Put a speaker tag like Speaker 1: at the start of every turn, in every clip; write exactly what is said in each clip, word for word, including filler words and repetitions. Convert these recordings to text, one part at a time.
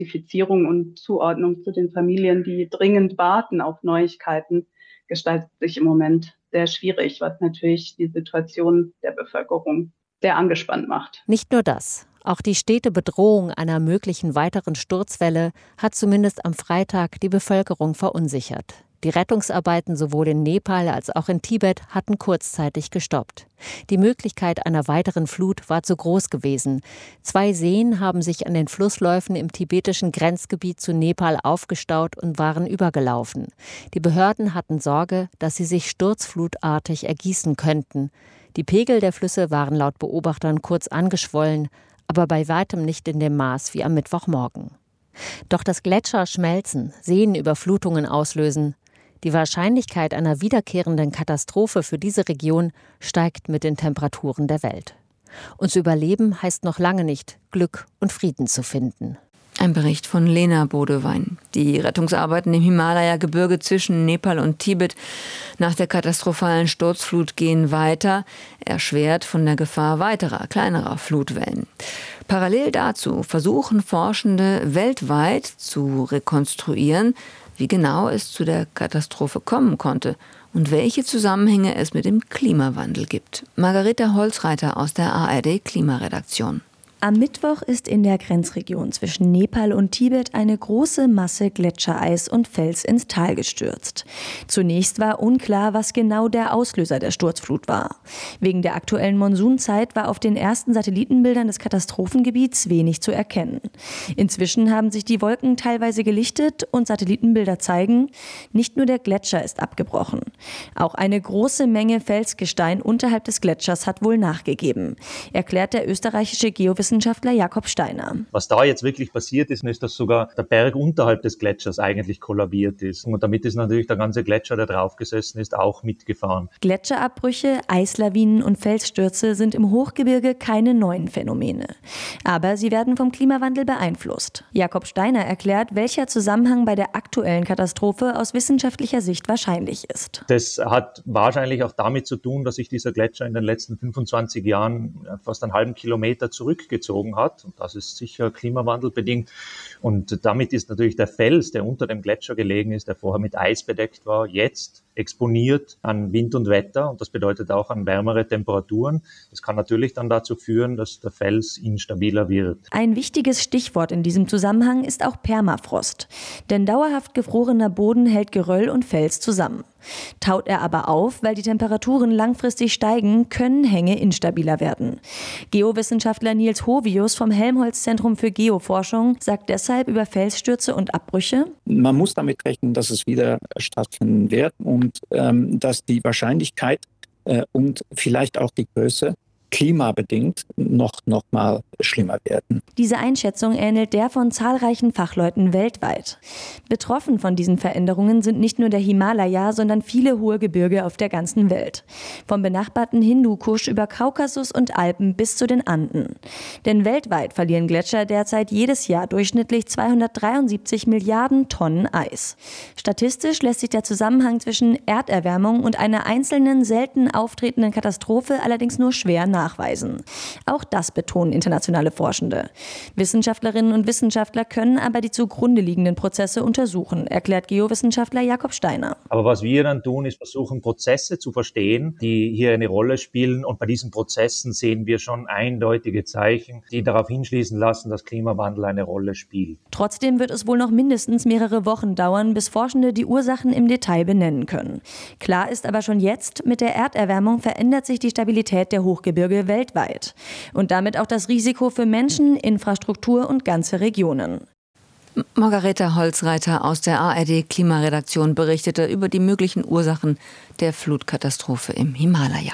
Speaker 1: Identifizierung und Zuordnung zu den Familien, die dringend warten auf Neuigkeiten, gestaltet sich im Moment sehr schwierig, was natürlich die Situation der Bevölkerung sehr angespannt macht.
Speaker 2: Nicht nur das. Auch die stete Bedrohung einer möglichen weiteren Sturzwelle hat zumindest am Freitag die Bevölkerung verunsichert. Die Rettungsarbeiten sowohl in Nepal als auch in Tibet hatten kurzzeitig gestoppt. Die Möglichkeit einer weiteren Flut war zu groß gewesen. Zwei Seen haben sich an den Flussläufen im tibetischen Grenzgebiet zu Nepal aufgestaut und waren übergelaufen. Die Behörden hatten Sorge, dass sie sich sturzflutartig ergießen könnten. Die Pegel der Flüsse waren laut Beobachtern kurz angeschwollen, aber bei weitem nicht in dem Maß wie am Mittwochmorgen. Doch dass Gletscher schmelzen, Seenüberflutungen auslösen, die Wahrscheinlichkeit einer wiederkehrenden Katastrophe für diese Region steigt mit den Temperaturen der Welt. Und zu überleben heißt noch lange nicht, Glück und Frieden zu finden.
Speaker 3: Ein Bericht von Lena Bodewein. Die Rettungsarbeiten im Himalaya-Gebirge zwischen Nepal und Tibet nach der katastrophalen Sturzflut gehen weiter, erschwert von der Gefahr weiterer, kleinerer Flutwellen. Parallel dazu versuchen Forschende weltweit zu rekonstruieren, wie genau es zu der Katastrophe kommen konnte und welche Zusammenhänge es mit dem Klimawandel gibt. Margareta Holzreiter aus der A R D-Klimaredaktion.
Speaker 4: Am Mittwoch ist in der Grenzregion zwischen Nepal und Tibet eine große Masse Gletschereis und Fels ins Tal gestürzt. Zunächst war unklar, was genau der Auslöser der Sturzflut war. Wegen der aktuellen Monsunzeit war auf den ersten Satellitenbildern des Katastrophengebiets wenig zu erkennen. Inzwischen haben sich die Wolken teilweise gelichtet und Satellitenbilder zeigen, nicht nur der Gletscher ist abgebrochen. Auch eine große Menge Felsgestein unterhalb des Gletschers hat wohl nachgegeben, erklärt der österreichische Geowissenschaftler Wissenschaftler Jakob Steiner.
Speaker 5: Was da jetzt wirklich passiert ist, ist, dass sogar der Berg unterhalb des Gletschers eigentlich kollabiert ist. Und damit ist natürlich der ganze Gletscher, der drauf gesessen ist, auch mitgefahren.
Speaker 4: Gletscherabbrüche, Eislawinen und Felsstürze sind im Hochgebirge keine neuen Phänomene. Aber sie werden vom Klimawandel beeinflusst. Jakob Steiner erklärt, welcher Zusammenhang bei der aktuellen Katastrophe aus wissenschaftlicher Sicht wahrscheinlich ist.
Speaker 5: Das hat wahrscheinlich auch damit zu tun, dass sich dieser Gletscher in den letzten fünfundzwanzig Jahren fast einen halben Kilometer zurückgezogen hat. Und das ist sicher klimawandelbedingt. Und damit ist natürlich der Fels, der unter dem Gletscher gelegen ist, der vorher mit Eis bedeckt war, jetzt exponiert an Wind und Wetter. Und das bedeutet auch an wärmere Temperaturen. Das kann natürlich dann dazu führen, dass der Fels instabiler wird.
Speaker 4: Ein wichtiges Stichwort in diesem Zusammenhang ist auch Permafrost. Denn dauerhaft gefrorener Boden hält Geröll und Fels zusammen. Taut er aber auf, weil die Temperaturen langfristig steigen, können Hänge instabiler werden. Geowissenschaftler Nils Hovius vom Helmholtz-Zentrum für Geoforschung sagt deshalb über Felsstürze und Abbrüche:
Speaker 6: Man muss damit rechnen, dass es wieder stattfinden wird und ähm, dass die Wahrscheinlichkeit äh, und vielleicht auch die Größe klimabedingt noch, noch mal schlimmer werden.
Speaker 4: Diese Einschätzung ähnelt der von zahlreichen Fachleuten weltweit. Betroffen von diesen Veränderungen sind nicht nur der Himalaya, sondern viele hohe Gebirge auf der ganzen Welt. Vom benachbarten Hindukusch über Kaukasus und Alpen bis zu den Anden. Denn weltweit verlieren Gletscher derzeit jedes Jahr durchschnittlich zweihundertdreiundsiebzig Milliarden Tonnen Eis. Statistisch lässt sich der Zusammenhang zwischen Erderwärmung und einer einzelnen selten auftretenden Katastrophe allerdings nur schwer nachvollziehen. nachweisen. Auch das betonen internationale Forschende. Wissenschaftlerinnen und Wissenschaftler können aber die zugrunde liegenden Prozesse untersuchen, erklärt Geowissenschaftler Jakob Steiner.
Speaker 5: Aber was wir dann tun, ist versuchen, Prozesse zu verstehen, die hier eine Rolle spielen. Und bei diesen Prozessen sehen wir schon eindeutige Zeichen, die darauf hinschließen lassen, dass Klimawandel eine Rolle spielt.
Speaker 4: Trotzdem wird es wohl noch mindestens mehrere Wochen dauern, bis Forschende die Ursachen im Detail benennen können. Klar ist aber schon jetzt, mit der Erderwärmung verändert sich die Stabilität der Hochgebirge weltweit und damit auch das Risiko für Menschen, Infrastruktur und ganze Regionen.
Speaker 3: Margareta Holzreiter aus der A R D-Klimaredaktion berichtete über die möglichen Ursachen der Flutkatastrophe im Himalaya.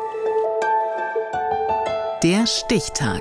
Speaker 7: Der Stichtag.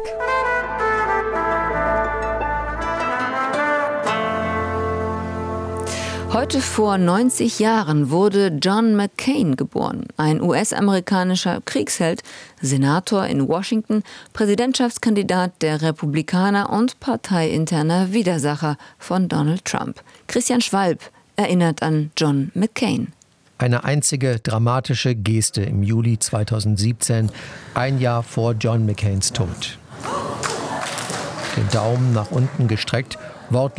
Speaker 3: Heute vor neunzig Jahren wurde John McCain geboren, ein U S-amerikanischer Kriegsheld, Senator in Washington, Präsidentschaftskandidat der Republikaner und parteiinterner Widersacher von Donald Trump. Christian Schwalb erinnert an John McCain.
Speaker 8: Eine einzige dramatische Geste im Juli zweitausendsiebzehn, ein Jahr vor John McCains Tod. Den Daumen nach unten gestreckt, wortlos